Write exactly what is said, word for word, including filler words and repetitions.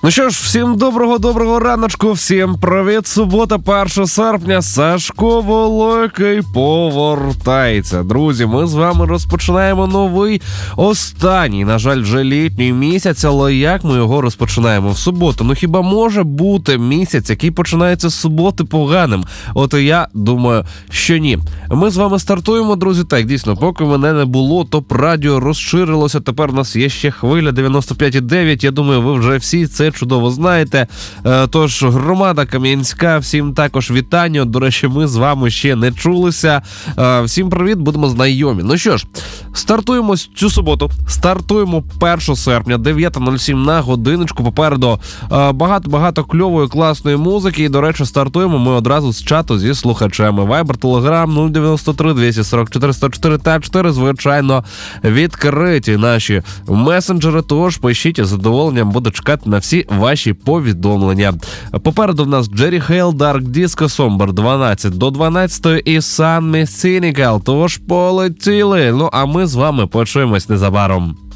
Ну що ж, всім доброго-доброго раночку, всім привіт, субота, перше серпня, Сашко Великий повертається. Друзі, ми з вами розпочинаємо новий, останній, на жаль, вже літній місяць, але як ми його розпочинаємо? В суботу. Ну хіба може бути місяць, який починається з суботи, поганим? От і я думаю, що ні. Ми з вами стартуємо, друзі, так, дійсно, поки мене не було, топ-радіо розширилося, тепер у нас є ще хвиля дев'яносто п'ять і дев'ять, я думаю, ви вже всі це чудово знаєте. Тож, громада Кам'янська, всім також вітання. До речі, ми з вами ще не чулися. Всім привіт, будемо знайомі. Ну що ж, стартуємо цю суботу. Стартуємо першого серпня, дев'ята нуль сім на годиночку. Попереду багато-багато кльової, класної музики. І, до речі, стартуємо ми одразу з чату зі слухачами. Viber, Telegram нуль дев'яносто три двісті сорок чотири сто чотири та чотири. Звичайно, відкриті наші месенджери. Тож, пишіть, з задоволенням буду чекати на всі ваші повідомлення. Попереду в нас Джері Хейл, Dark Disco, Somber дванадцять до дванадцятої і Sun Cynical. Тож полетіли. Ну, а ми з вами почуємось незабаром.